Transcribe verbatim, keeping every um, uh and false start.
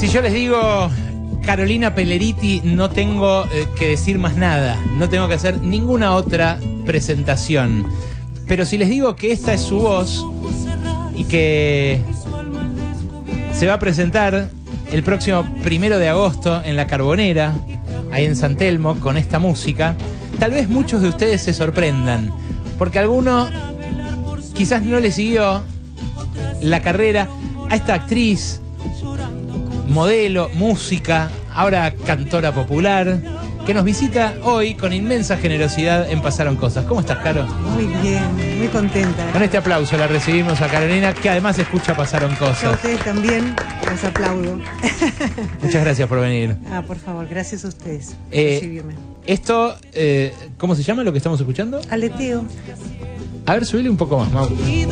Si yo les digo Carolina Pelleriti, no tengo eh, que decir más nada, no tengo que hacer ninguna otra presentación. Pero si les digo que esta es su voz y que se va a presentar el próximo primero de agosto en La Carbonera, ahí en San Telmo, con esta música, tal vez muchos de ustedes se sorprendan, porque alguno quizás no le siguió la carrera a esta actriz, modelo, música, ahora cantora popular, que nos visita hoy con inmensa generosidad en Pasaron Cosas. ¿Cómo estás, Caro? Muy bien, muy contenta. Con este aplauso la recibimos a Carolina, que además escucha Pasaron Cosas. A ustedes también los aplaudo. Muchas gracias por venir. Ah, por favor, gracias a ustedes por Eh, recibirme. Esto, eh, ¿cómo se llama lo que estamos escuchando? Aleteo. A ver, subile un poco más, Mau.